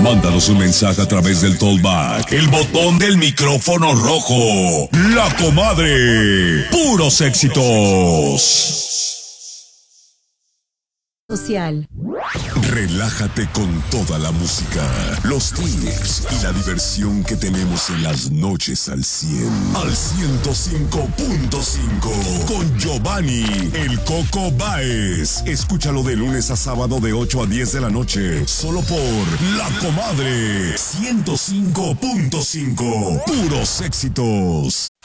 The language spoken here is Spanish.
Mándanos un mensaje a través del Tollback, el botón del micrófono rojo. La Comadre. Puros éxitos. Social. Relájate con toda la música, los tips y la diversión que tenemos en las noches al 100. Al 105.5 con Giovanni El Coco Báez. Escúchalo de lunes a sábado de 8 a 10 de la noche, solo por La Comadre 105.5. Puros éxitos.